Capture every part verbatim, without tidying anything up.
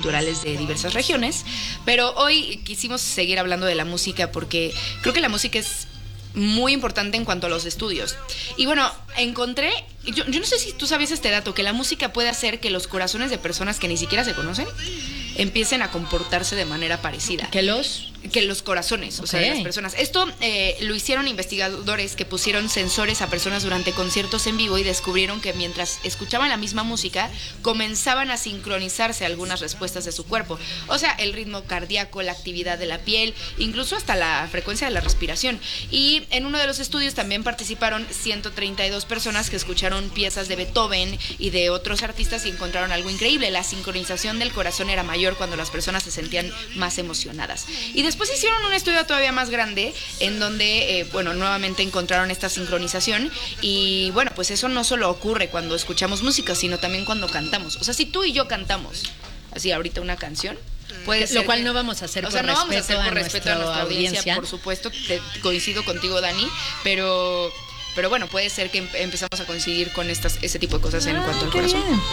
culturales de diversas regiones, pero hoy quisimos seguir hablando de la música porque creo que la música es muy importante en cuanto a los estudios. Y bueno, encontré, yo, yo no sé si tú sabías este dato, que la música puede hacer que los corazones de personas que ni siquiera se conocen empiecen a comportarse de manera parecida. ¿Que los? Que los corazones, okay. O sea, de las personas. Esto eh, lo hicieron investigadores que pusieron sensores a personas durante conciertos en vivo y descubrieron que mientras escuchaban la misma música, comenzaban a sincronizarse algunas respuestas de su cuerpo. O sea, el ritmo cardíaco, la actividad de la piel, incluso hasta la frecuencia de la respiración. Y en uno de los estudios también participaron ciento treinta y dos personas que escucharon piezas de Beethoven y de otros artistas y encontraron algo increíble. La sincronización del corazón era mayor cuando las personas se sentían más emocionadas. Y después hicieron un estudio todavía más grande en donde, eh, bueno, nuevamente encontraron esta sincronización y, bueno, pues eso no solo ocurre cuando escuchamos música, sino también cuando cantamos. O sea, si tú y yo cantamos así ahorita una canción, puede ser lo cual que, no vamos a hacer o por sea, no respeto, vamos a hacer por a, respeto a nuestra audiencia, audiencia, por supuesto, te, coincido contigo, Dani, pero... Pero bueno, puede ser que empezamos a coincidir con estas, ese tipo de cosas en ah, cuanto al corazón. Bien.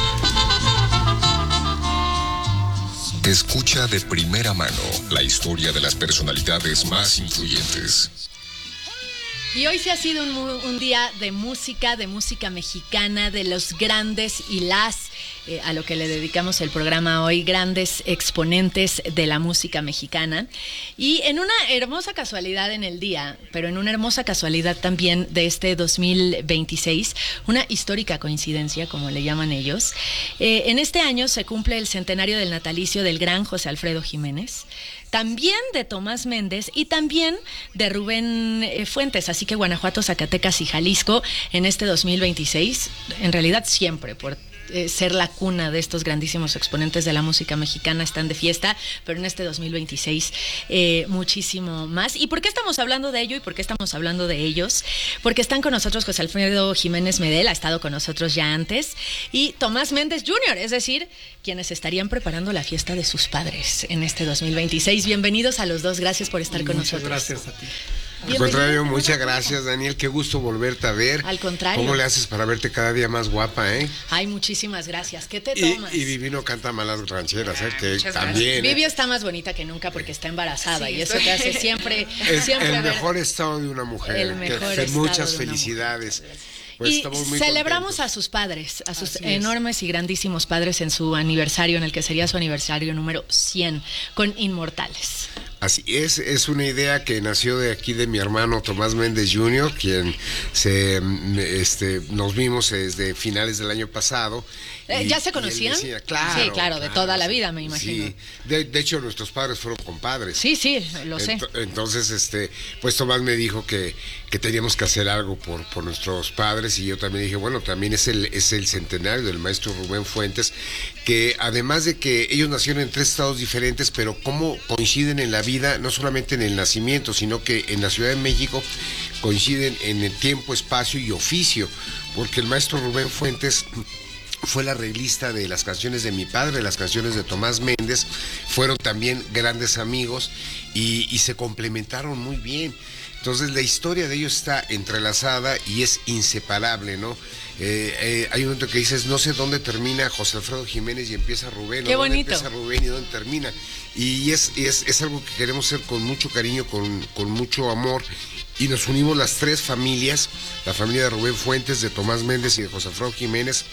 Escucha de primera mano la historia de las personalidades más influyentes. Y hoy sí ha sido un, un día de música, de música mexicana, de los grandes y las, eh, a lo que le dedicamos el programa hoy, grandes exponentes de la música mexicana. Y en una hermosa casualidad en el día, pero en una hermosa casualidad también de este dos mil veintiséis, una histórica coincidencia, como le llaman ellos, eh, en este año se cumple el centenario del natalicio del gran José Alfredo Jiménez, también de Tomás Méndez y también de Rubén eh, Fuentes. Así que Guanajuato, Zacatecas y Jalisco en este dos mil veintiséis, en realidad siempre por eh, ser la cuna de estos grandísimos exponentes de la música mexicana, están de fiesta, pero en este dos mil veintiséis eh, muchísimo más. ¿Y por qué estamos hablando de ello y por qué estamos hablando de ellos? Porque están con nosotros José Alfredo Jiménez Medel, ha estado con nosotros ya antes, y Tomás Méndez junior, es decir, quienes estarían preparando la fiesta de sus padres en este dos mil veintiséis. Bienvenidos a los dos, gracias por estar con Muchas nosotros. Gracias a ti. Al contrario, muchas gracias, Daniel, qué gusto volverte a ver. Al contrario. ¿Cómo le haces para verte cada día más guapa, eh? Ay, muchísimas gracias. ¿Qué te Y, tomas? y Vivi no canta malas rancheras, ¿eh? Que Muchas también. ¿eh? Vivi está más bonita que nunca porque está embarazada, Sí, y eso estoy... te hace siempre, Es siempre el ver... mejor estado de una mujer. El mejor que, estado muchas de una felicidades. mujer. Pues y celebramos contentos. a sus padres, a sus Así enormes es. y grandísimos padres en su aniversario, en el que sería su aniversario número cien, con Inmortales. Así es, es una idea que nació de aquí de mi hermano Tomás Méndez junior, quien se, este, nos vimos desde finales del año pasado. Eh, y, ¿Ya se y él conocían? decía, claro, sí, claro, de toda la vida, me imagino. Sí, de, de hecho nuestros padres fueron compadres. Sí, sí, lo sé. Ent- entonces, este, pues Tomás me dijo que, que teníamos que hacer algo por, por nuestros padres, y yo también dije, bueno, también es el, es el centenario del maestro Rubén Fuentes, que además de que ellos nacieron en tres estados diferentes, pero cómo coinciden en la vida, no solamente en el nacimiento, sino que en la Ciudad de México coinciden en el tiempo, espacio y oficio, porque el maestro Rubén Fuentes fue la arreglista de las canciones de mi padre, de las canciones de Tomás Méndez, fueron también grandes amigos y, y se complementaron muy bien. Entonces la historia de ellos está entrelazada y es inseparable, ¿no? Eh, eh, hay un momento que dices, no sé dónde termina José Alfredo Jiménez y empieza Rubén, Qué o dónde bonito. empieza Rubén y dónde termina. Y es, es, es algo que queremos hacer con mucho cariño, con, con mucho amor. Y nos unimos las tres familias, la familia de Rubén Fuentes, de Tomás Méndez y de José Alfredo Jiménez,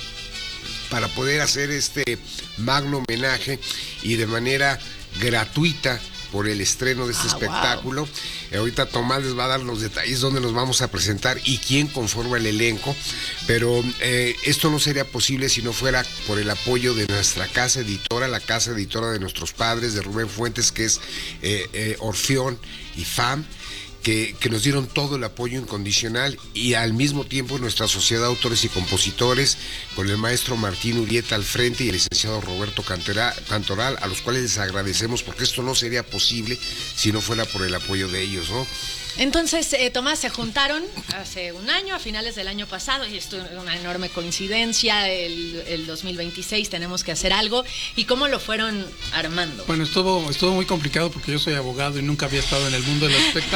para poder hacer este magno homenaje y de manera gratuita por el estreno de este Ah, espectáculo. wow. Eh, ahorita Tomás les va a dar los detalles dónde nos vamos a presentar y quién conforma el elenco, pero eh, esto no sería posible si no fuera por el apoyo de nuestra casa editora, la casa editora de nuestros padres, de Rubén Fuentes, que es eh, eh, Orfeón y F A M, Que, que nos dieron todo el apoyo incondicional, y al mismo tiempo nuestra sociedad de autores y compositores, con el maestro Martín Urieta al frente y el licenciado Roberto Cantera, Cantoral, a los cuales les agradecemos, porque esto no sería posible si no fuera por el apoyo de ellos, ¿no? Entonces, eh, Tomás, se juntaron hace un año, a finales del año pasado, y esto es una enorme coincidencia, el, el dos mil veintiséis tenemos que hacer algo. ¿Y cómo lo fueron armando? Bueno, estuvo, estuvo muy complicado porque yo soy abogado y nunca había estado en el mundo del espectáculo, ¿no?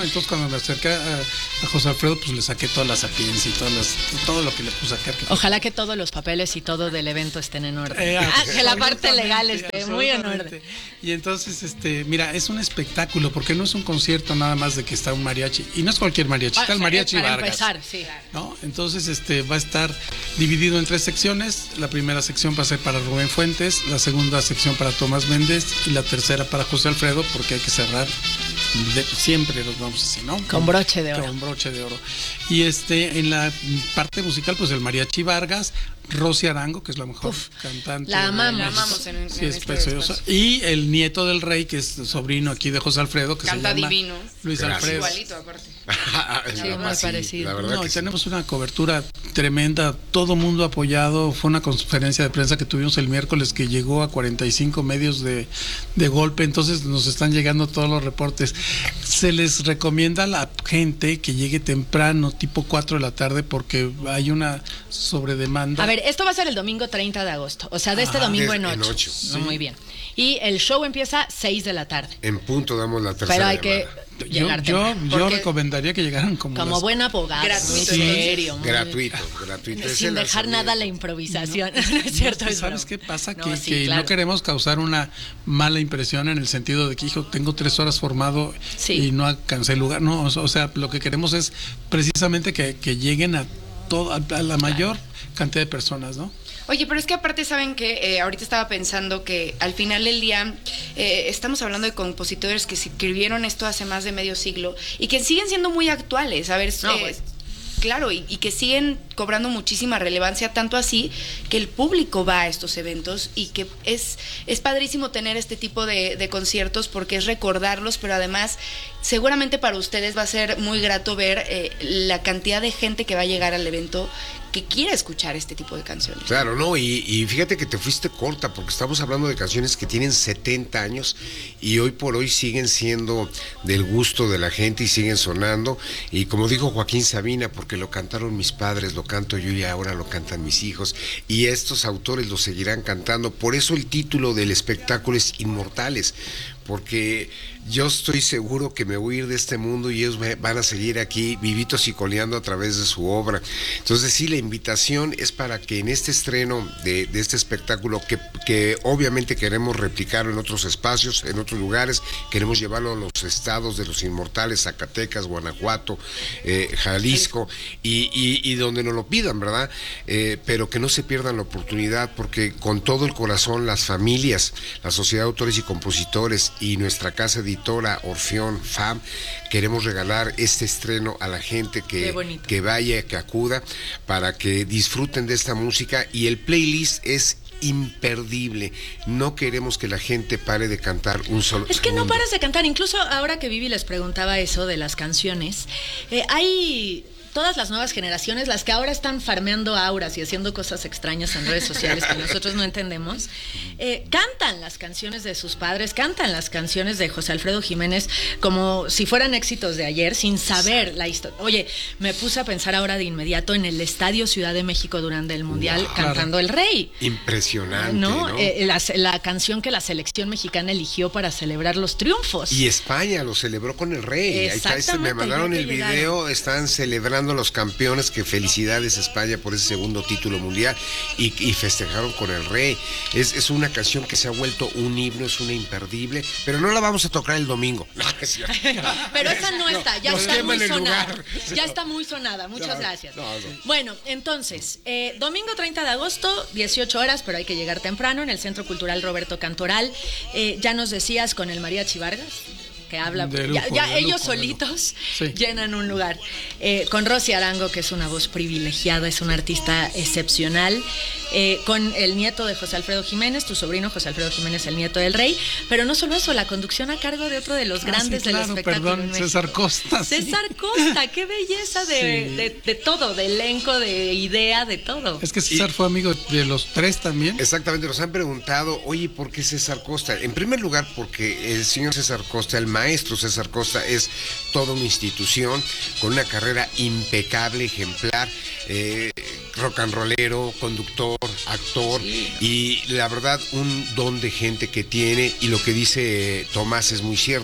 ¿no? Entonces cuando me acerqué a, a José Alfredo, pues le saqué todas las sapiencias y todas las, todo lo que le puse a sacar. Ojalá que todos los papeles y todo del evento estén en orden. Eh, ah, que la parte legal esté muy en orden. Y entonces, este, mira, es un espectáculo, porque no es un concierto nada más de que está un mariachi, y no es cualquier mariachi, está el mariachi para Vargas. Empezar, sí. ¿No? Entonces, este, va a estar dividido en tres secciones. La primera sección va a ser para Rubén Fuentes, la segunda sección para Tomás Méndez y la tercera para José Alfredo, porque hay que cerrar de, siempre los vamos así, ¿no? Con broche de oro. Con broche de oro. Y este, en la parte musical, pues el mariachi Vargas, Rosy Arango, que es la mejor Uf, cantante. La amamos. La amamos en, en sí, es este preciosa. Y el nieto del rey, que es sobrino aquí de José Alfredo, que canta se llama divino. Luis Gracias. Alfredo. Igualito, aparte. Sí, muy sí, parecido. La verdad no, que tenemos sí. una cobertura tremenda, todo mundo apoyado. Fue una conferencia de prensa que tuvimos el miércoles que llegó a cuarenta y cinco medios de, de golpe, entonces nos están llegando todos los reportes. Se les recomienda a la gente que llegue temprano, tipo cuatro de la tarde, porque hay una sobredemanda. A ver, esto va a ser el domingo treinta de agosto, o sea, de este Ah, domingo de- en en ocho. ocho. No, muy bien. Y el show empieza seis de la tarde. En punto damos la tercera Pero hay que llamada. yo, llegar yo, temprano. yo Porque- recomendaría que llegaran como, Como las- buen abogado. Gratuito, muy entonces. serio, muy- Gratuito, gratuito. Es Sin el dejar lanzamiento. nada a la improvisación. No, es cierto. No, es ¿sabes broma. qué pasa? No, que sí, que claro. no queremos causar una mala impresión en el sentido de que, hijo, tengo tres horas formado Sí. y no alcancé el lugar. No, o sea, lo que queremos es precisamente que, que lleguen a, todo, a la mayor cantidad de personas, ¿no? Oye, pero es que aparte saben que eh, ahorita estaba pensando que al final del día eh, estamos hablando de compositores que escribieron esto hace más de medio siglo y que siguen siendo muy actuales. A ver, No, eh, pues. claro, y, y que siguen cobrando muchísima relevancia, tanto así que el público va a estos eventos y que es, es padrísimo tener este tipo de, de conciertos porque es recordarlos, pero además seguramente para ustedes va a ser muy grato ver eh, la cantidad de gente que va a llegar al evento que quiera escuchar este tipo de canciones. Claro, no, y, y fíjate que te fuiste corta, porque estamos hablando de canciones que tienen setenta años y hoy por hoy siguen siendo del gusto de la gente y siguen sonando. Y como dijo Joaquín Sabina, porque lo cantaron mis padres, lo canto yo y ahora lo cantan mis hijos, y estos autores lo seguirán cantando. Por eso el título del espectáculo es Inmortales, porque yo estoy seguro que me voy a ir de este mundo y ellos van a seguir aquí vivitos y coleando a través de su obra. Entonces sí, la invitación es para que en este estreno de, de este espectáculo, que, que obviamente queremos replicarlo en otros espacios, en otros lugares, queremos llevarlo a los estados de los inmortales, Zacatecas, Guanajuato, eh, Jalisco, y, y, y donde nos lo pidan, ¿verdad? Eh, pero que no se pierdan la oportunidad, porque con todo el corazón las familias, la Sociedad de Autores y Compositores y nuestra casa editora Orfeón F A M queremos regalar este estreno a la gente que, que vaya, que acuda, para que disfruten de esta música, y el playlist es imperdible. No queremos que la gente pare de cantar un solo Es que segundo. no paras de cantar. Incluso ahora que Vivi les preguntaba eso de las canciones, eh, hay todas las nuevas generaciones, las que ahora están farmeando auras y haciendo cosas extrañas en redes sociales que nosotros no entendemos, eh, cantan las canciones de sus padres, cantan las canciones de José Alfredo Jiménez como si fueran éxitos de ayer, sin saber la historia. Oye, me puse a pensar ahora de inmediato en el Estadio Ciudad de México durante el Mundial, Wow, cantando El Rey. Impresionante, ¿No? ¿no? Eh, la, la canción que la selección mexicana eligió para celebrar los triunfos. Y España lo celebró con el Rey. Ahí está, este, me Exactamente, mandaron ya que el llegaron. video, están celebrando los campeones, que felicidades España por ese segundo título mundial, y, y festejaron con el Rey. Es, es una canción que se ha vuelto un himno, es una imperdible, pero no la vamos a tocar el domingo. No, es cierto. Pero esa no está, ya nos está queman muy el sonada. lugar. Ya está muy sonada, muchas No, gracias. no, no. Bueno, entonces, eh, domingo treinta de agosto, dieciocho horas, pero hay que llegar temprano, en el Centro Cultural Roberto Cantoral. Eh, ya nos decías con el Mariachi Vargas, que habla, De ya, lujo, ya de ellos lujo, de solitos Sí. llenan un lugar. Eh, con Rosy Arango, que es una voz privilegiada, es una artista excepcional. Eh, con el nieto de José Alfredo Jiménez, tu sobrino José Alfredo Jiménez, el nieto del Rey. Pero no solo eso, la conducción a cargo de otro de los Ah, grandes sí, claro, del espectáculo. perdón, en México. César Costa. sí. César Costa, qué belleza de, Sí. de, de todo, de elenco, de idea, de todo. Es que César fue amigo de los tres también. Exactamente, nos han preguntado, oye, ¿por qué César Costa? En primer lugar, porque el señor César Costa, el maestro César Costa, es toda una institución con una carrera impecable, ejemplar, eh, rock and rollero, conductor, actor, sí. Y la verdad, un don de gente que tiene, y lo que dice Tomás es muy cierto.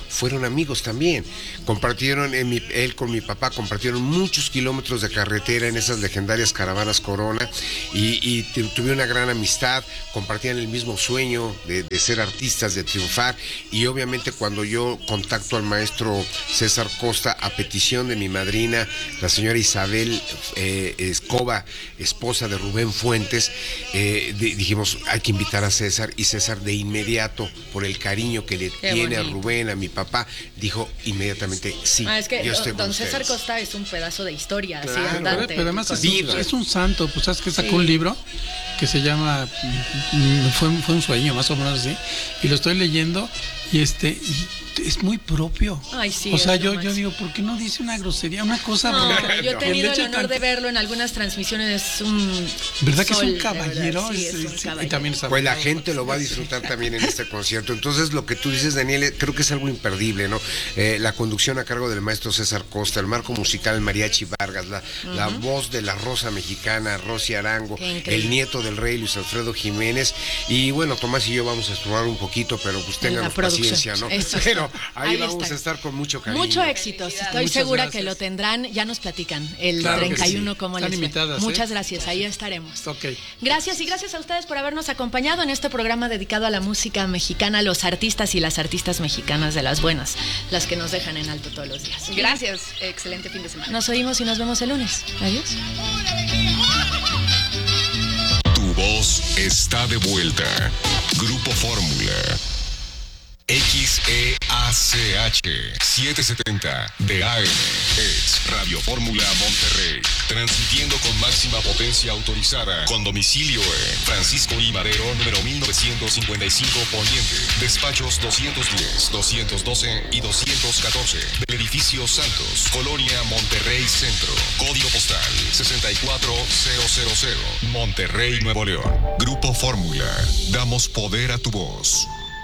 fueron amigos también. Compartieron, en mi, él con mi papá, compartieron muchos kilómetros de carretera en esas legendarias caravanas Corona y, y tuvieron una gran amistad, compartían el mismo sueño de, de ser artistas, de triunfar, y obviamente cuando yo contacto al maestro César Costa a petición de mi madrina, la señora Isabel eh, Escoba, esposa de Rubén Fuentes, eh, de, dijimos, hay que invitar a César, y César de inmediato, por el cariño que le Qué tiene bonito. a Rubén, a mi papá, dijo inmediatamente sí. Ah, es que yo estoy don con César ustedes. Costa es un pedazo de historia, Claro, así andante. Pero además es un, Viva. es un santo, pues sabes que sacó Sí. un libro que se llama fue, fue un sueño, más o menos así, y lo estoy leyendo y este y es muy propio. Ay, sí, o sea, es lo yo, yo máximo. digo, ¿por qué no dice una grosería? Una cosa. No, porque- yo he tenido el hecho honor tan- de verlo en algunas transmisiones. Es un ¿Verdad que sol, es un de caballero? verdad, sí, Es- es un es- y caballero. también es Pues la abogado. gente lo va a disfrutar también en este concierto. Entonces, lo que tú dices, Daniel, creo que es algo imperdible, ¿no? Eh, la conducción a cargo del maestro César Costa, el marco musical Mariachi Vargas, la, uh-huh. la voz de la Rosa Mexicana, Rosy Arango, el nieto del rey Luis Alfredo Jiménez. Y bueno, Tomás y yo vamos a explorar un poquito, pero pues tengan paciencia, ¿no? Eso pero está. ahí, Ahí vamos está. a estar con mucho cariño. Mucho éxito, estoy Muchas segura gracias. que lo tendrán, ya nos platican el Claro que treinta y uno sí. cómo Están les fue. invitadas, ¿eh? Muchas gracias, ahí estaremos. Ok. Gracias y gracias a ustedes por habernos acompañado en este programa dedicado a la música mexicana, los artistas y las artistas mexicanas de las buenas, las que nos dejan en alto todos los días. Gracias, excelente fin de semana. Nos oímos y nos vemos el lunes. Adiós. Tu voz está de vuelta. Grupo Fórmula. X E A C H setecientos setenta de A M es Radio Fórmula Monterrey, transmitiendo con máxima potencia autorizada, con domicilio en Francisco I. Madero, número mil novecientos cincuenta y cinco Poniente, despachos doscientos diez, doscientos doce y doscientos catorce, del edificio Santos, Colonia Monterrey Centro, código postal sesenta y cuatro mil, Monterrey, Nuevo León. Grupo Fórmula, damos poder a tu voz.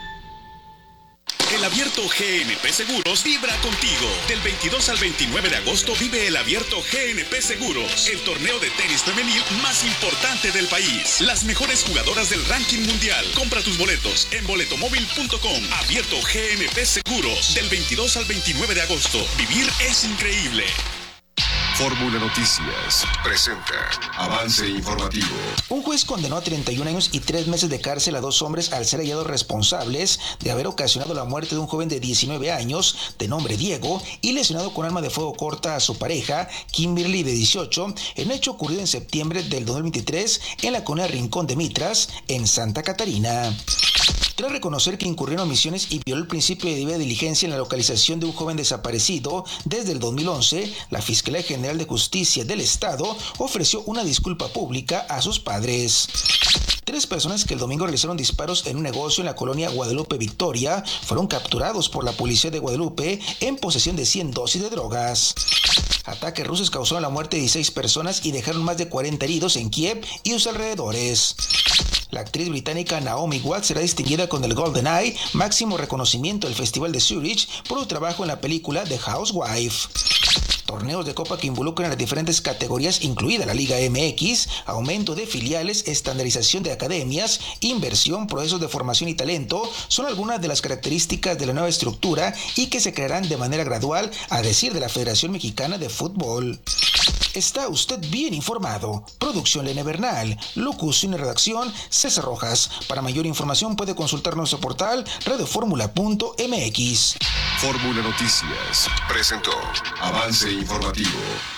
El Abierto G N P Seguros vibra contigo. Del veintidós al veintinueve de agosto vive el Abierto G N P Seguros, el torneo de tenis femenil más importante del país. Las mejores jugadoras del ranking mundial. Compra tus boletos en boletomóvil punto com. Abierto G N P Seguros, del veintidós al veintinueve de agosto. Vivir es increíble. Fórmula Noticias presenta avance informativo. Un juez condenó a treinta y un años y tres meses de cárcel a dos hombres al ser hallados responsables de haber ocasionado la muerte de un joven de diecinueve años, de nombre Diego, y lesionado con arma de fuego corta a su pareja, Kimberly, de dieciocho, en un hecho ocurrido en septiembre del dos mil veintitrés en la colonia Rincón de Mitras, en Santa Catarina. Tras reconocer que incurrió en omisiones y violó el principio de debida diligencia en la localización de un joven desaparecido desde el dos mil once, la Fiscalía General de Justicia del Estado ofreció una disculpa pública a sus padres. Tres personas que el domingo realizaron disparos en un negocio en la colonia Guadalupe Victoria fueron capturados por la policía de Guadalupe en posesión de cien dosis de drogas. Ataques rusos causaron la muerte de dieciséis personas y dejaron más de cuarenta heridos en Kiev y sus alrededores. La actriz británica Naomi Watts será distinguida con el Golden Eye, máximo reconocimiento del Festival de Zurich, por su trabajo en la película The Housewife. Torneos de copa que involucran a las diferentes categorías, incluida la Liga M X, aumento de filiales, estandarización de academias, inversión, procesos de formación y talento, son algunas de las características de la nueva estructura y que se crearán de manera gradual, a decir de la Federación Mexicana de Fútbol. Está usted bien informado. Producción Lene Bernal, locución y redacción César Rojas. Para mayor información puede consultar nuestro portal radioformula punto m x. Fórmula Noticias presentó avance informativo.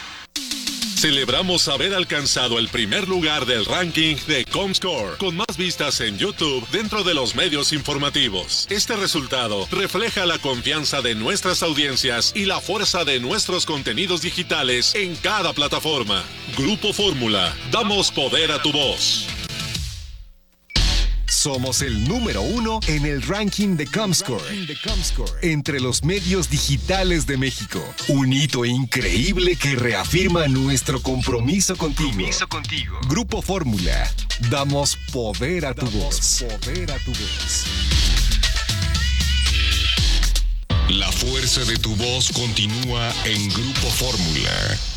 Celebramos haber alcanzado el primer lugar del ranking de Comscore, con más vistas en YouTube dentro de los medios informativos. Este resultado refleja la confianza de nuestras audiencias y la fuerza de nuestros contenidos digitales en cada plataforma. Grupo Fórmula, damos poder a tu voz. Somos el número uno en el ranking de Comscore, entre los medios digitales de México. Un hito increíble que reafirma nuestro compromiso contigo. Compromiso contigo. Grupo Fórmula, damos poder a tu voz. Poder a tu voz. La fuerza de tu voz continúa en Grupo Fórmula.